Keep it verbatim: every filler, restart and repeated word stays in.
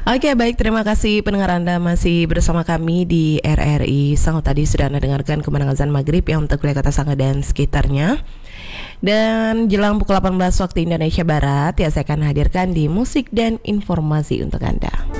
Oke, baik, terima kasih pendengar Anda masih bersama kami di R R I Sango. Tadi sudah Anda dengarkan kemenangan azan maghrib yang untuk wilayah kota Sango dan sekitarnya. Dan jelang pukul delapan belas waktu Indonesia Barat, ya saya akan hadirkan di musik dan informasi untuk Anda.